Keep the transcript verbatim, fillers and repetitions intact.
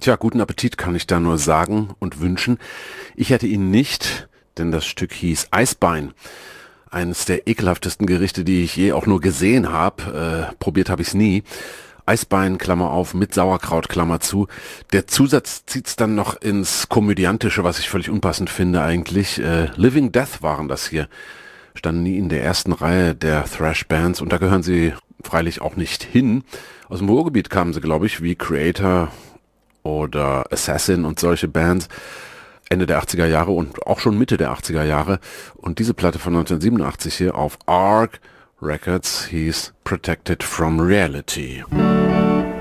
Tja, guten Appetit kann ich da nur sagen und wünschen. Ich hätte ihn nicht, denn das Stück hieß Eisbein. Eines der ekelhaftesten Gerichte, die ich je auch nur gesehen habe. Äh, probiert habe ich es nie. Eisbein, Klammer auf, mit Sauerkraut, Klammer zu. Der Zusatz zieht's dann noch ins Komödiantische, was ich völlig unpassend finde eigentlich. Äh, Living Death waren das hier. Standen nie in der ersten Reihe der Thrash-Bands und da gehören sie freilich auch nicht hin. Aus dem Ruhrgebiet kamen sie, glaube ich, wie Creator oder Assassin und solche Bands. Ende der achtziger Jahre und auch schon Mitte der achtziger Jahre. Und diese Platte von neunzehnhundertsiebenundachtzig hier auf Arc Records hieß Protected from Reality.